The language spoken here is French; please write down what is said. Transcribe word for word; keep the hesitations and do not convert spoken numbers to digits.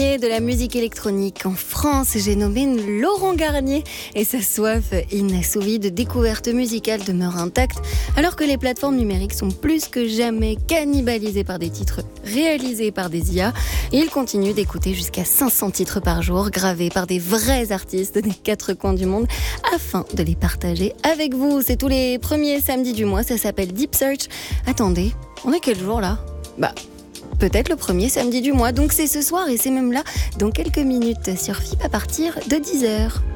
pionnier de la musique électronique en France, j'ai nommé Laurent Garnier et sa soif inassouvie de découverte musicale demeure intacte alors que les plateformes numériques sont plus que jamais cannibalisées par des titres réalisés par des I A. Il continue d'écouter jusqu'à cinq cents titres par jour gravés par des vrais artistes des quatre coins du monde afin de les partager avec vous. C'est tous les premiers samedis du mois, ça s'appelle Deep Search. Attendez, on est quel jour là ? Bah... peut-être le premier samedi du mois, donc c'est ce soir et c'est même là dans quelques minutes sur F I P à partir de dix heures.